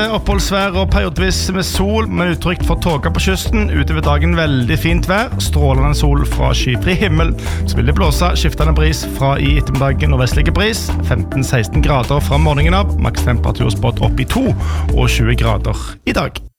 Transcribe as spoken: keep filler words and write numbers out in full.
Oppholdsvær og periodvis med sol, men utrygt for tåke på kysten. Utover dagen veldig fint vær, strålende sol fra skyfri himmel. Så vil det blåse skiftende bris fra i ettermiddagen og vestlige bris. femten til seksten grader fra morgenen av, maks temperaturspådd opp i to og tjue grader i dag.